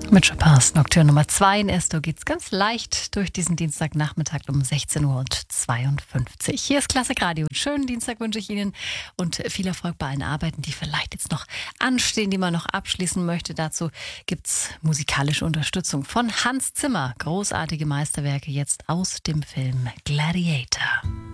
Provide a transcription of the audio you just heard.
Mit Chopins Nocturne Nummer 2 in Esto geht's ganz leicht durch diesen Dienstagnachmittag um 16:52 Uhr. Hier ist Klassik Radio. Schönen Dienstag wünsche ich Ihnen und viel Erfolg bei allen Arbeiten, die vielleicht jetzt noch anstehen, die man noch abschließen möchte. Dazu gibt's musikalische Unterstützung von Hans Zimmer. Großartige Meisterwerke jetzt aus dem Film Gladiator.